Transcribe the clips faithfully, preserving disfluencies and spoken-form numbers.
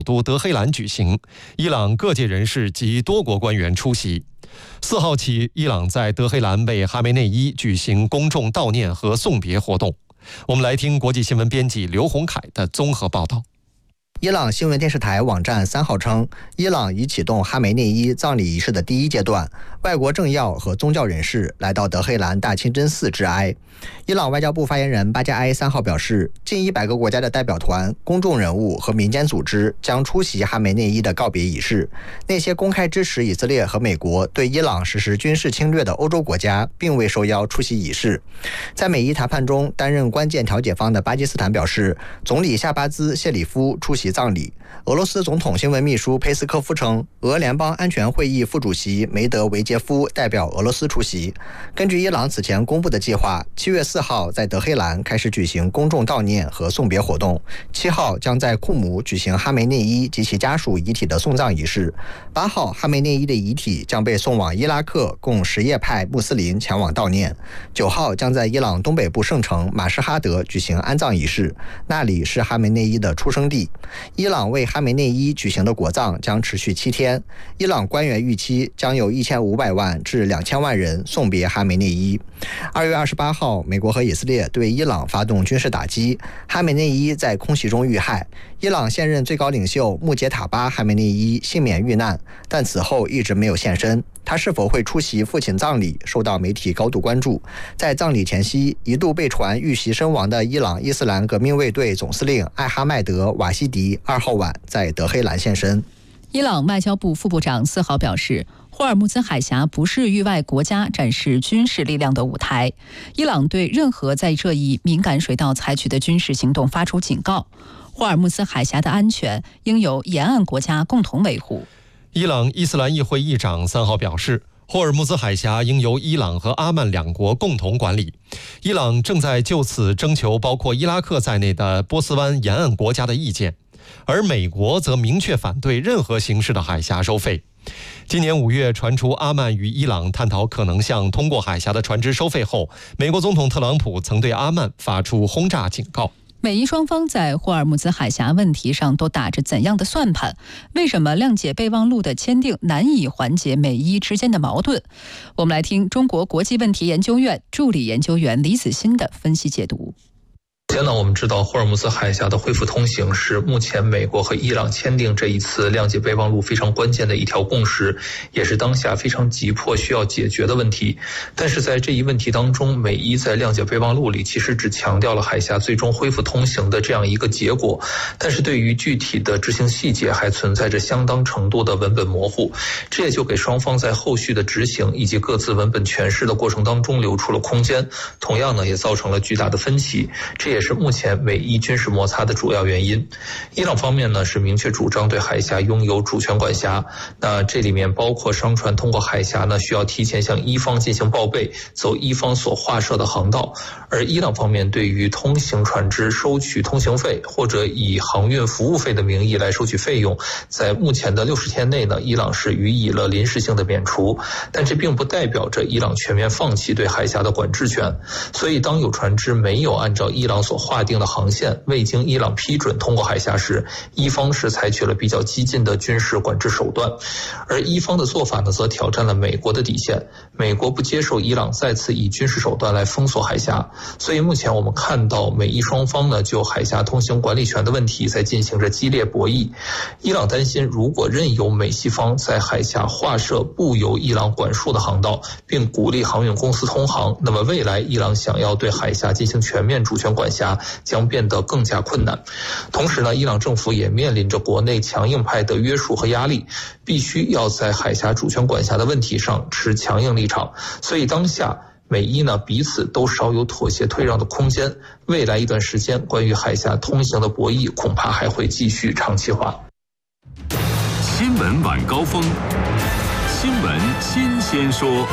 都德黑兰举行，伊朗各界人士及多国官员出席。四号起，伊朗在德黑兰为哈梅内伊举行公众悼念和送别活动。我们来听国际新闻编辑刘洪凯的综合报道。 伊朗新闻电视台网站三号称，伊朗已启动哈梅内伊葬礼仪式的第一阶段，外国政要和宗教人士来到德黑兰大清真寺致哀。伊朗外交部发言人巴加埃三号表示，近一百个国家的代表团、公众人物和民间组织将出席哈梅内伊的告别仪式。那些公开支持以色列和美国对伊朗实施军事侵略的欧洲国家并未受邀出席仪式。在美伊谈判中担任关键调解方的巴基斯坦表示，总理夏巴兹·谢里夫出席葬礼。俄罗斯总统新闻秘书佩斯科夫称，俄联邦安全会议副主席梅德韦杰夫代表俄罗斯出席。根据伊朗此前公布的计划，七月四号在德黑兰开始举行公众悼念和送别活动，七号将在库姆举行哈梅内伊及其家属遗体的送葬仪式，八号哈梅内伊的遗体将被送往伊拉克，供什叶派穆斯林前往悼念，九号将在伊朗东北部圣城马什哈德举行安葬仪式，那里是哈梅内伊的出生地。伊朗为哈梅内伊举行的国葬将持续七天，伊朗官员预期将有一千五百万至两千万人送别哈梅内伊。二月二十八号，美国和以色列对伊朗发动军事打击，哈梅内伊在空袭中遇害。伊朗现任最高领袖穆杰塔巴·哈梅内伊幸免遇难，但此后一直没有现身。他是否会出席父亲葬礼，受到媒体高度关注。在葬礼前夕，一度被传遇袭身亡的伊朗伊斯兰革命卫队总司令艾哈迈德·瓦西迪二号晚在德黑兰现身。 伊朗外交部副部长四号表示，霍尔木兹海峡不是域外国家展示军事力量的舞台。伊朗对任何在这一敏感水道采取的军事行动发出警告。霍尔木兹海峡的安全应由沿岸国家共同维护。 伊朗伊斯兰议会议长三号表示，霍尔木兹海峡应由伊朗和阿曼两国共同管理。伊朗正在就此征求包括伊拉克在内的波斯湾沿岸国家的意见，而美国则明确反对任何形式的海峡收费。今年五月传出阿曼与伊朗探讨可能向通过海峡的船只收费后，美国总统特朗普曾对阿曼发出轰炸警告。 美伊双方在霍尔木兹海峡问题上都打着怎样的算盘？为什么谅解备忘录的签订难以缓解美伊之间的矛盾？我们来听中国国际问题研究院助理研究员李子欣的分析解读。 首先呢，我们知道霍尔木兹海峡的恢复通行是目前美国和伊朗签订这一次谅解备忘录非常关键的一条共识，也是当下非常急迫需要解决的问题。但是在这一问题当中，美伊在谅解备忘录里其实只强调了海峡最终恢复通行的这样一个结果，但是对于具体的执行细节还存在着相当程度的文本模糊，这也就给双方在后续的执行以及各自文本诠释的过程当中留出了空间，同样呢也造成了巨大的分歧，这也是目前美伊军事摩擦的主要原因。伊朗方面呢是明确主张对海峡拥有主权管辖，那这里面包括商船通过海峡呢需要提前向伊方进行报备，走伊方所划设的航道，而伊朗方面对于通行船只收取通行费或者以航运服务费的名义来收取费用，在目前的六十天内呢，伊朗是予以了临时性的免除，但这并不代表着伊朗全面放弃对海峡的管制权。所以当有船只没有按照伊朗所划定的航线，未经伊朗批准通过海峡时，伊方是采取了比较激进的军事管制手段，而伊方的做法呢，则挑战了美国的底线。美国不接受伊朗再次以军事手段来封锁海峡，所以目前我们看到美伊双方呢就海峡通行管理权的问题在进行着激烈博弈。伊朗担心，如果任由美西方在海峡划设不由伊朗管束的航道，并鼓励航运公司通航，那么未来伊朗想要对海峡进行全面主权管辖将变得更加困难。同时呢，伊朗政府也面临着国内强硬派的约束和压力，必须要在海峡主权管辖的问题上持强硬立场。所以当下美伊呢彼此都少有妥协退让的空间，未来一段时间关于海峡通行的博弈恐怕还会继续长期化。 新闻晚高峰，新闻新鲜说。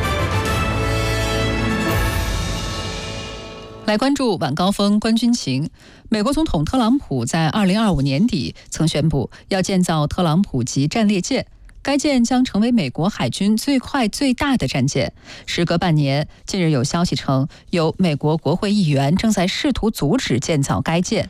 来关注晚高峰关军情。美国总统特朗普在二零二五年底曾宣布要建造特朗普级战列舰，该舰将成为美国海军最快最大的战舰。时隔半年，近日有消息称，有美国国会议员正在试图阻止建造该舰。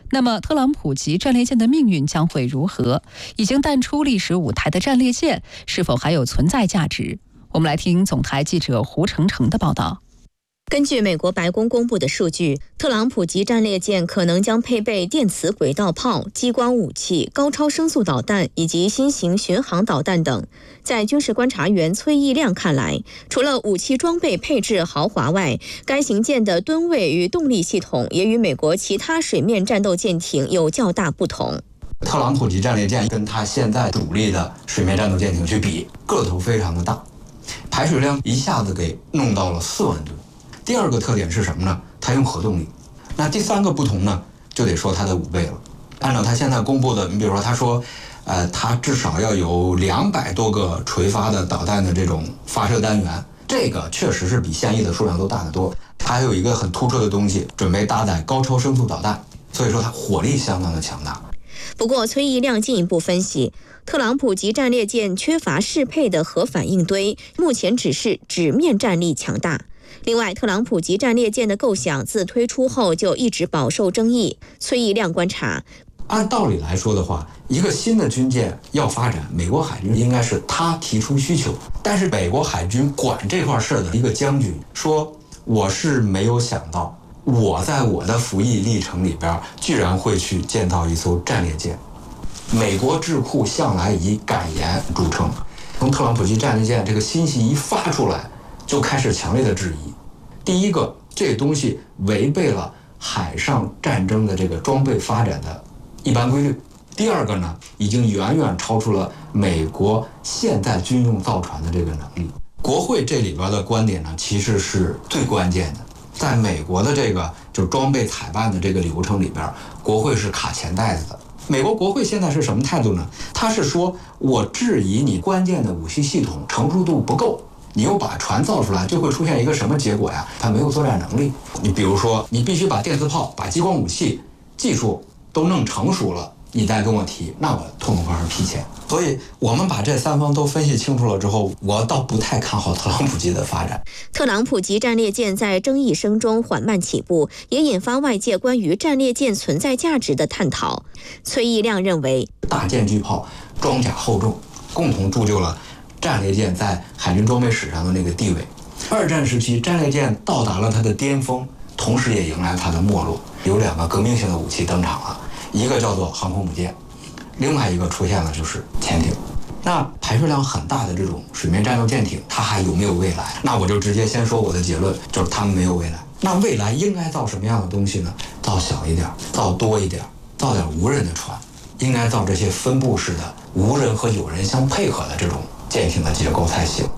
那么，特朗普级战列舰的命运将会如何？已经淡出历史舞台的战列舰是否还有存在价值？我们来听总台记者胡成成的报道。 根据美国白宫公布的数据，特朗普级战列舰可能将配备电磁轨道炮、激光武器、高超声速导弹以及新型巡航导弹等。在军事观察员崔义亮看来，除了武器装备配置豪华外，该型舰的吨位与动力系统也与美国其他水面战斗舰艇有较大不同。 特朗普级战列舰跟它现在主力的水面战斗舰艇去比，个头非常的大，排水量一下子给弄到了四万吨。第二个特点是什么呢？它用核动力。那第三个不同呢，就得说它的五倍了。按照它现在公布的，你比如说他说，呃，它至少要有两百多个垂发的导弹的这种发射单元，这个确实是比现役的数量都大得多。它还有一个很突出的东西，准备搭载高超声速导弹，所以说它火力相当的强大。 不过，崔义亮进一步分析，特朗普级战列舰缺乏适配的核反应堆，目前只是纸面战力强大。另外，特朗普级战列舰的构想自推出后就一直饱受争议。崔义亮观察， 按道理来说的话，一个新的军舰要发展，美国海军应该是他提出需求，但是美国海军管这块事儿的一个将军说，我是没有想到，我在我的服役历程里边居然会去建造一艘战列舰。美国智库向来以敢言著称，从特朗普级战列舰这个信息一发出来，就开始强烈的质疑。第一个，这东西违背了海上战争的这个装备发展的一般规律。第二个呢，已经远远超出了美国现在军用造船的这个能力。国会这里边的观点呢，其实是最关键的。在美国的这个就装备采办的这个流程里边，国会是卡钱袋子的。美国国会现在是什么态度呢？他是说，我质疑你关键的武器系统成熟度不够。你又把船造出来，就会出现一个什么结果呀？它没有作战能力。你比如说，你必须把电磁炮、把激光武器技术都弄成熟了，你再跟我提，那我痛痛快快批钱。所以我们把这三方都分析清楚了之后，我倒不太看好特朗普级的发展。 特朗普级战列舰在争议声中缓慢起步，也引发外界关于战列舰存在价值的探讨。崔义亮认为， 大舰巨炮、装甲厚重，共同铸就了战列舰在海军装备史上的那个地位。二战时期，战列舰到达了它的巅峰，同时也迎来它的没落。有两个革命性的武器登场了，一个叫做航空母舰，另外一个出现了就是潜艇。那排水量很大的这种水面战斗舰艇，它还有没有未来？那我就直接先说我的结论，就是它们没有未来。那未来应该造什么样的东西呢？造小一点，造多一点，造点无人的船，应该造这些分布式的无人和有人相配合的这种舰艇的结构才行。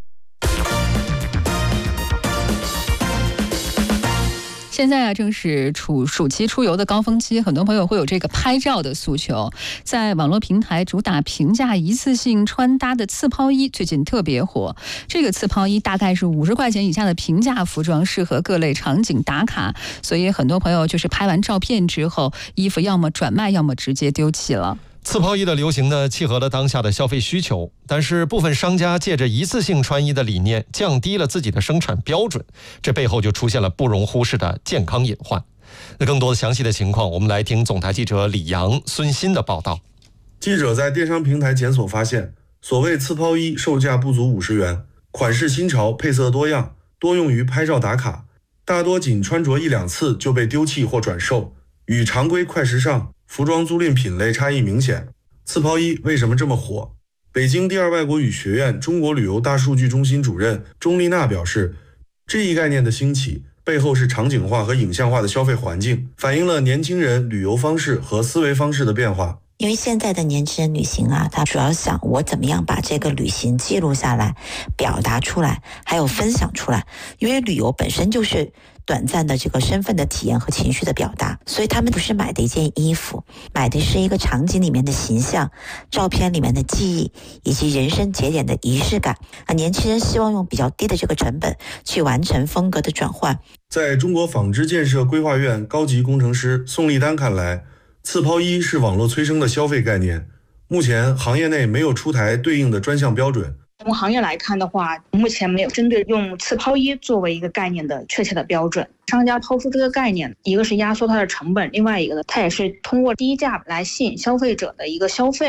现在啊，正是暑暑期出游的高峰期，很多朋友会有这个拍照的诉求。在网络平台主打平价一次性穿搭的刺抛衣最近特别火。这个刺抛衣大概是五十块钱以下的平价服装，适合各类场景打卡，所以很多朋友就是拍完照片之后，衣服要么转卖，要么直接丢弃了。 刺抛衣的流行呢，契合了当下的消费需求，但是部分商家借着一次性穿衣的理念，降低了自己的生产标准，这背后就出现了不容忽视的健康隐患。那更多的详细的情况，我们来听总台记者李阳、孙鑫的报道。 记者在电商平台检索发现，所谓刺抛衣售价不足五十元，款式新潮，配色多样，多用于拍照打卡，大多仅穿着一两次就被丢弃或转售，与常规快时尚服装租赁品类差异明显。刺抛衣为什么这么火？北京第二外国语学院中国旅游大数据中心主任钟丽娜表示，这一概念的兴起背后是场景化和影像化的消费环境，反映了年轻人旅游方式和思维方式的变化。 因为现在的年轻人旅行啊，他主要想我怎么样把这个旅行记录下来，表达出来，还有分享出来。因为旅游本身就是短暂的这个身份的体验和情绪的表达，所以他们不是买的一件衣服，买的是一个场景里面的形象，照片里面的记忆，以及人生节点的仪式感啊。年轻人希望用比较低的这个成本去完成风格的转换。 在中国纺织建设规划院高级工程师宋立丹看来，刺抛衣是网络催生的消费概念，目前行业内没有出台对应的专项标准。 从行业来看的话，目前没有针对用次抛一作为一个概念的确切的标准。商家抛出这个概念，一个是压缩它的成本，另外一个呢，它也是通过低价来吸引消费者的一个消费。